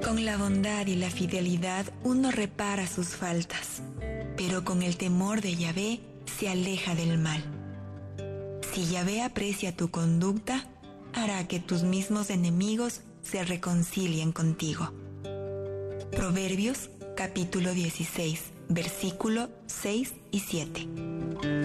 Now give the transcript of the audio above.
Con la bondad y la fidelidad uno repara sus faltas, pero con el temor de Yahvé se aleja del mal. Si Yahvé aprecia tu conducta, hará que tus mismos enemigos se reconcilien contigo. Proverbios capítulo 16, versículo 6 y 7.